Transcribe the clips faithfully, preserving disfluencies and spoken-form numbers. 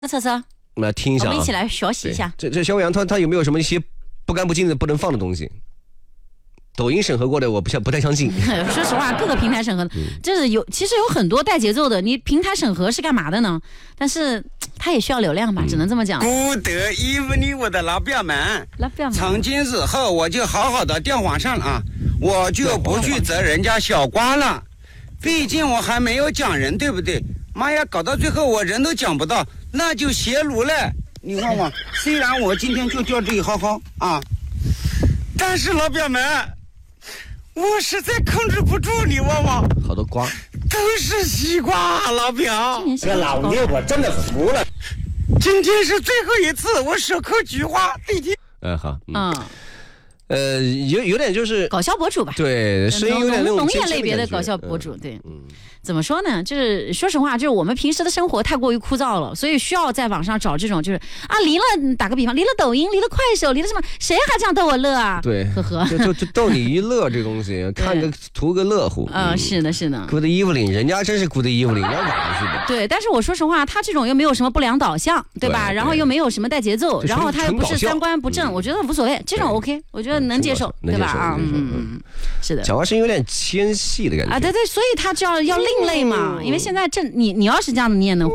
那测测， 我们来听一下、啊， 我们一起来学习一下。 这这小伟阳他他有没有什么一些不干不净的不能放的东西？抖音审核过的我不相不太相信。 说实话，各个平台审核，就是有其实有很多带节奏的。你平台审核是干嘛的呢？但是它也需要流量吧，只能这么讲。 古德伊芙尼，我的老表们， 老表们， 从今日后我就好好的钓皇上了啊，我就不去责人家小瓜了。毕竟我还没有讲人，对不对？妈呀，搞到最后我人都讲不到，那就邪炉了。你看我，虽然我今天就叫这一号号啊，但是老表们，我实在控制不住，你旺旺， 好多瓜都是西瓜，老表。 这老聂我真的服了。 今天是最后一次，我手扣菊花，第一天。 哎好， 嗯。 嗯呃，有有点就是搞笑博主吧， 对，声音有点那种农业类别的搞笑博主，对， 嗯， 怎么说呢？就是说实话，就是我们平时的生活太过于枯燥了，所以需要在网上找这种，就是啊，离了，打个比方，离了抖音，离了快手，离了什么，谁还这样逗我乐啊？ 对， 呵呵， 就就就逗你一乐，这东西看个图个乐乎。 嗯，是的，是的。 Good evening， 人家真是 Good evening， 人家晚去的。 对，但是我说实话，他这种又没有什么不良导向，对吧？对，然后又没有什么带节奏，然后他又不是三观不正，嗯、我觉得无所谓，这种 OK， 我觉得能接受，对吧？啊，嗯嗯，是的。 讲话声有点纤细的感觉啊，对对，所以他就要要另类嘛，嗯、因为现在正你你要是这样的，你也能火。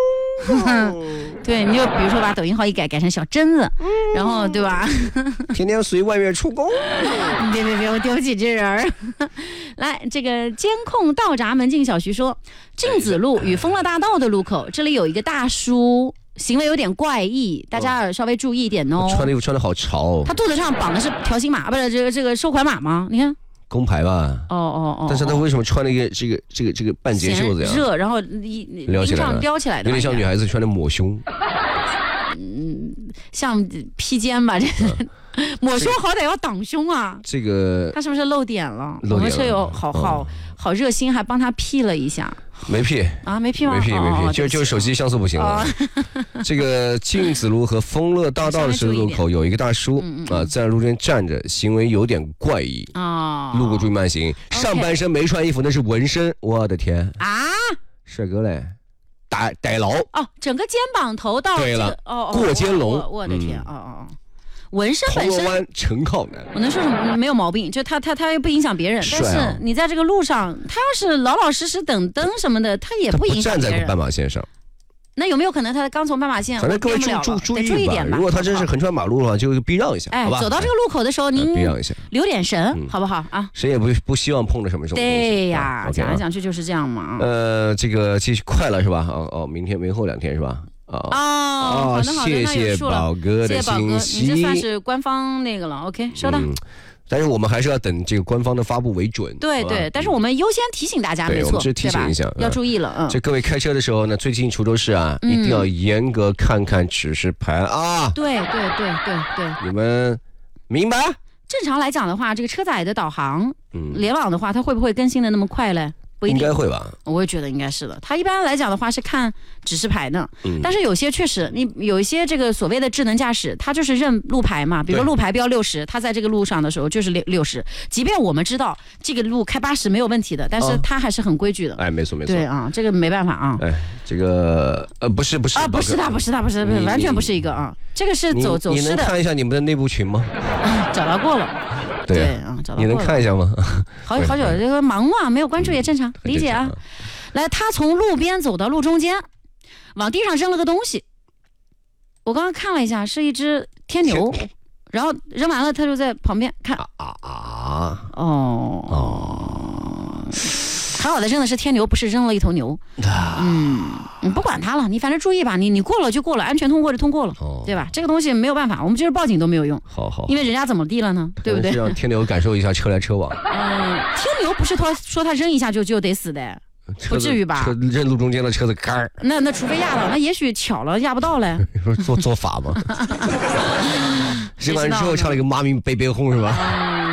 对，你就比如说把抖音号一改，改成小贞子，嗯、然后对吧？ 天天随外面出工。 别别别，我丢不起这人儿。来，这个监控道闸门禁小徐说，镜子路与丰乐大道的路口，这里有一个大叔。行为有点怪异，大家稍微注意一点哦。 穿的衣服穿的好潮、哦， 他肚子上绑的是条形码，不是这个这个收款码吗？你看， 工牌吧。 哦哦哦。 但是他为什么穿了一个这个这个这个半截袖子呀？ 热，然后一撩起来了， 撩起来的， 有点像女孩子穿的抹胸。 嗯，像披肩吧，这是。抹胸好歹要挡胸啊！ 这个他是不是漏点了？ 漏点了， 我们舍友好好、哦、好热心，还帮他 P 了一下。 没 P 啊，没 P 吗？ 没 P 没 P，、 哦、 就就手机像素不行了。哦、这个镜子路和丰乐大道的十字路口有一个大叔嗯嗯啊，在路边站着，行为有点怪异啊。路过注意慢行， okay、 上半身没穿衣服，那是纹身，我的天啊！ 帅哥嘞！逮逮牢哦，整个肩膀头到对了， 哦， 过肩龙， 我, 我的天，哦哦、嗯，纹身本身， 铜锣湾陈靠南， 我能说什么？没有毛病，就他他他又不影响别人，但是你在这个路上，他要是老老实实等灯什么的，他也不影响别人。 他不站在斑马线上。 那有没有可能他刚从斑马线？ 反正各位注注注意一点吧。如果他真是横穿马路的话，就避让一下， 哎， 好吧？ 走到这个路口的时候，您避让一下， 留点神，好不好啊？ 谁也不不希望碰着什么什么。 对呀，讲来讲去就是这样嘛。 呃，这个继续快了是吧？哦哦，明天明后两天是吧？ 哦哦，好的好的， 谢谢宝哥的信息， 你这算是官方那个了 ，OK， 收到。 但是我们还是要等这个官方的发布为准。 对对，但是我们优先提醒大家，没错， 我们是提醒一下， 要注意了。嗯， 这各位开车的时候呢，最近滁州市啊，一定要严格看看指示牌啊。 对对对对对， 你们明白？ 正常来讲的话，这个车载的导航，嗯，联网的话，它会不会更新的那么快嘞？不一定， 应该会吧？ 我也觉得应该是的。它一般来讲的话是看指示牌的，嗯、但是有些确实，你有一些这个所谓的智能驾驶，它就是认路牌嘛。比如说路牌标六十，它在这个路上的时候就是六六十。即便我们知道这个路开八十没有问题的，但是它还是很规矩的。 哦、哎，没错没错。 对啊，这个没办法啊。 哎，这个呃不是不是啊，不是的不是的不是的，完全不是一个啊。这个是走走失的。 你能看一下你们的内部群吗？ 找到过了。 对啊，找到过了。 你能看一下吗？ 好好久，这个忙嘛，没有关注也正常，理解啊。来，他从路边走到路中间，往地上扔了个东西。我刚刚看了一下，是一只天牛，然后扔完了，他就在旁边看。啊啊！哦哦，还好的扔的是天牛，不是扔了一头牛。嗯，你不管他了，你反正注意吧，你你过了就过了，安全通过就通过了，哦、对吧？这个东西没有办法，我们就是报警都没有用。 好好， 因为人家怎么地了呢？对不对？ 让天牛感受一下车来车往。 嗯，天牛不是他说他扔一下就就得死的。不至于吧？ 车扔路中间的车子杆儿， 那那除非压到，那也许巧了压不到嘞。 你说做做法吗？扔完之后唱了一个妈咪背背轰是吧？ 嗯，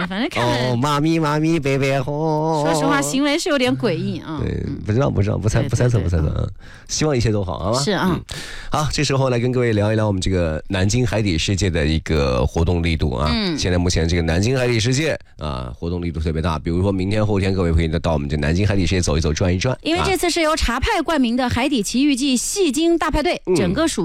反正看了。 哦，妈咪妈咪贝贝吼。 说实话，行为是有点诡异啊。 对，不知道不知道，不猜不猜测不猜测啊。希望一切都好，好吗？ 是啊。 好，这时候来跟各位聊一聊我们这个南京海底世界的一个活动力度啊。嗯。现在目前这个南京海底世界啊，活动力度特别大。比如说明天后天，各位可以到我们这南京海底世界走一走、转一转。 因为这次是由茶派冠名的海底奇遇记戏精大派对，整个属